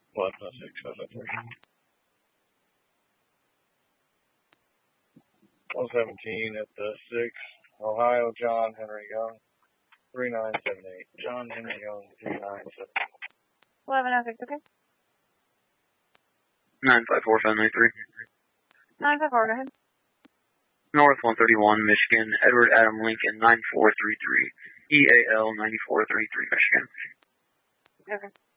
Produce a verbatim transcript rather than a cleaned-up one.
What? No, six, five, five, three. one seventeen at the six. Ohio, John Henry Young. three nine seven eight. John Henry Young, three nine seven eight. eleven oh six, okay? nine five four five nine three. nine five four, go ahead. North one thirty-one, Michigan. Edward Adam Lincoln, nine four three three. E A L nine four three three, Michigan. Okay.